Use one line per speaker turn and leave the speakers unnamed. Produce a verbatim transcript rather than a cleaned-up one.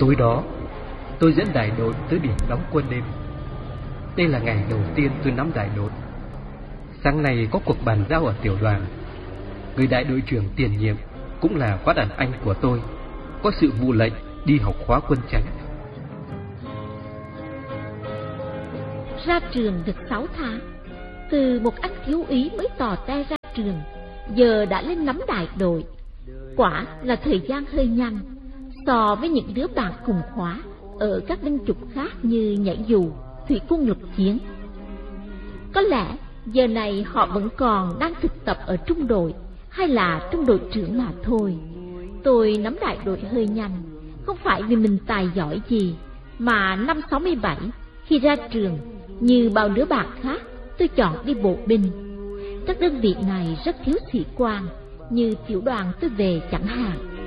Tối đó, tôi dẫn đại đội tới điểm đóng quân đêm. Đây là ngày đầu tiên tôi nắm đại đội. Sáng nay có cuộc bàn giao ở tiểu đoàn. Người đại đội trưởng tiền nhiệm cũng là khóa đàn anh của tôi có sự vụ lệnh đi học khóa quân chánh.
Ra trường được sáu tháng, từ một anh thiếu úy mới tò te ra trường, giờ đã lên nắm đại đội. Quả là thời gian hơi nhanh so với những đứa bạn cùng khóa ở các binh chủng khác như nhảy dù, thủy quân lục chiến. Có lẽ giờ này họ vẫn còn đang thực tập ở trung đội hay là trung đội trưởng mà thôi. Tôi nắm đại đội hơi nhanh, không phải vì mình tài giỏi gì, mà năm sáu mươi bảy khi ra trường, như bao đứa bạn khác, tôi chọn đi bộ binh. Các đơn vị này rất thiếu sĩ quan, như tiểu đoàn tôi về chẳng hạn.